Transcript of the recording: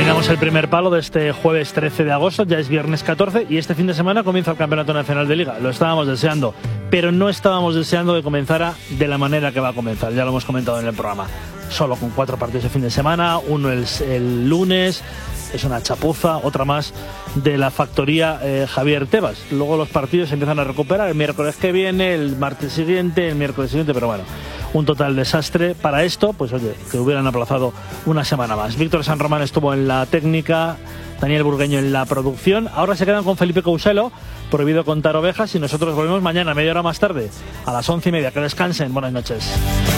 Terminamos el primer palo de este jueves 13 de agosto, ya es viernes 14 y este fin de semana comienza el Campeonato Nacional de Liga. Lo estábamos deseando, pero no estábamos deseando que comenzara de la manera que va a comenzar, ya lo hemos comentado en el programa. Solo con 4 partidos de fin de semana, uno el lunes, es una chapuza, otra más de la factoría Javier Tebas. Luego los partidos se empiezan a recuperar el miércoles que viene, el martes siguiente, el miércoles siguiente, pero bueno, un total desastre. Para esto, pues oye, que hubieran aplazado una semana más. Víctor San Román estuvo en la técnica, Daniel Burgueño en la producción. Ahora se quedan con Felipe Couselo, Prohibido contar ovejas, y nosotros volvemos mañana, media hora más tarde, a las 11:30. Que descansen, buenas noches.